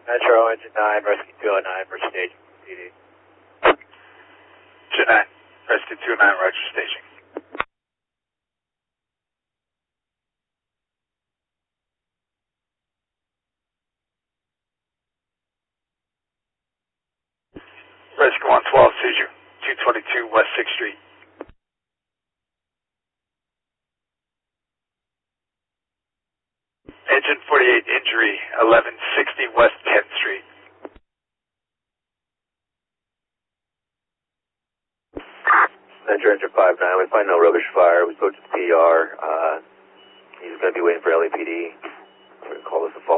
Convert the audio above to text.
Metro Engine 9, Rescue 209, Roger Staging, PD. Engine 9, Rescue 209, Roger Staging. Rescue 112, seizure, 222 West 6th Street. Engine 48 injury, 1160 West 10th Street. Metro Engine 59, we find no rubbish fire. We spoke to the PR. He's going to be waiting for LAPD. We're going to call this a fault.